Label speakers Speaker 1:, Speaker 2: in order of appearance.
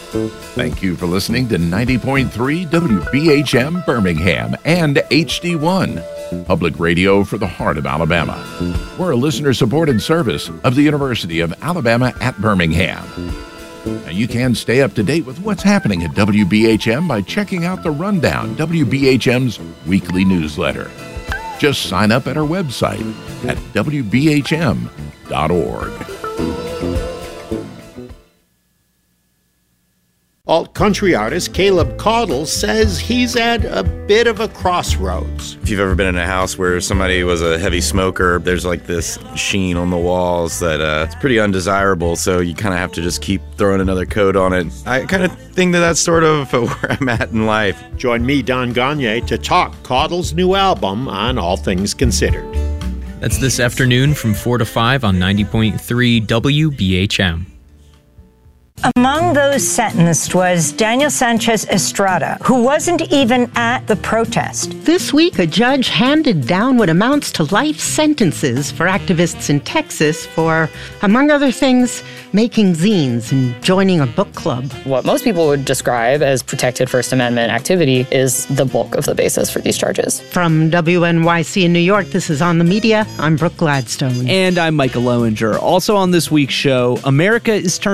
Speaker 1: Thank you for listening to 90.3 WBHM Birmingham and HD1, public radio for the heart of Alabama. We're a listener-supported service of the University of Alabama at Birmingham. Now, you can stay up to date with what's happening at WBHM by checking out the Rundown, WBHM's weekly newsletter. Just sign up at our website at WBHM.org.
Speaker 2: Alt-country artist Caleb Caudle says he's at a bit of a crossroads.
Speaker 3: If you've ever been in a house where somebody was a heavy smoker, there's like this sheen on the walls that it's pretty undesirable, so you kind of have to just keep throwing another coat on it. I kind of think that that's sort of where I'm at in life.
Speaker 2: Join me, Don Gagne, to talk Caudle's new album on All Things Considered.
Speaker 4: That's this afternoon from 4 to 5 on 90.3 WBHM.
Speaker 5: Among those sentenced was Daniel Sanchez Estrada, who wasn't even at the protest.
Speaker 6: This week, a judge handed down what amounts to life sentences for activists in Texas for, among other things, making zines and joining a book club.
Speaker 7: What most people would describe as protected First Amendment activity is the bulk of the basis for these charges.
Speaker 6: From WNYC in New York, this is On the Media. I'm Brooke Gladstone.
Speaker 8: And I'm Michael Lowinger. Also on this week's show, America is turning